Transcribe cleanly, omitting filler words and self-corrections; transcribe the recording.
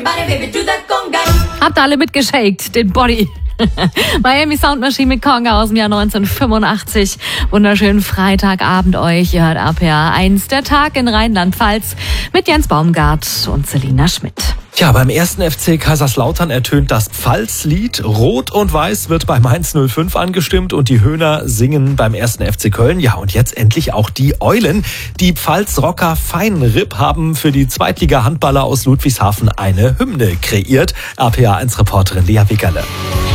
Habt alle mitgeschakt, den Body. Miami Sound Machine mit Conga aus dem Jahr 1985. Wunderschönen Freitagabend euch. Ihr hört APA 1, der Tag in Rheinland-Pfalz mit Jens Baumgart und Selina Schmidt. Ja, beim 1. FC Kaiserslautern ertönt das Pfalzlied. Rot und Weiß wird bei Mainz 05 angestimmt und die Höhner singen beim 1. FC Köln. Ja, und jetzt endlich auch die Eulen. Die Pfalz-Rocker Feinripp haben für die Zweitliga-Handballer aus Ludwigshafen eine Hymne kreiert. APA 1-Reporterin Lea Wickerle.